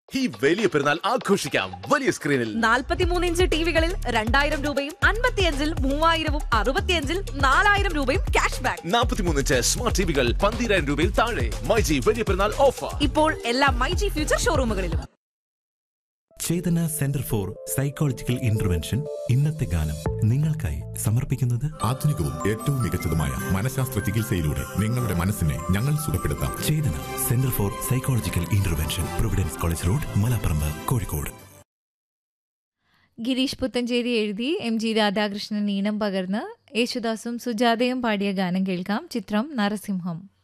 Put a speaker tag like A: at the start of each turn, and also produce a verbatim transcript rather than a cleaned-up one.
A: ഈ വലിയ പെരുന്നാൾ ആഘോഷിക്കാം വലിയ സ്ക്രീനിൽ.
B: നാൽപ്പത്തിമൂന്ന് ഇഞ്ച് ടിവികളിൽ രണ്ടായിരം രൂപയും അൻപത്തിയഞ്ചിൽ മൂവായിരവും അറുപത്തിയഞ്ചിൽ നാലായിരം രൂപയും ക്യാഷ് ബാക്ക്.
A: നാൽപ്പത്തിമൂന്ന് ഇഞ്ച് സ്മാർട്ട് ടിവികൾ പന്തിരായിരം രൂപയിൽ താഴെ. മൈജി വലിയ പെരുന്നാൾ ഓഫർ
B: ഇപ്പോൾ എല്ലാ myG future ഷോറൂമുകളിലും.
C: Chetana centre for psychological intervention ഇന്നത്തെ ഗാനം നിങ്ങൾക്കായി സമർപ്പിക്കുന്നത്
D: ആധുനികവും ഏറ്റവും മികച്ചതുമായ മനഃശാസ്ത്ര ചികിത്സയിലൂടെ നിങ്ങളുടെ മനസ്സിനെ ഞങ്ങൾ സുഖപ്പെടുത്താം.
C: ചേതന centre for psychological intervention, Providence college road, Malaparamba, Kozhikode.
E: Girish Puthenchery എഴുതി എം ജി രാധാകൃഷ്ണൻ ഈണം പകർന്ന് യേശുദാസും സുജാതയും പാടിയ ഗാനം കേൾക്കാം. ചിത്രം നരസിംഹം.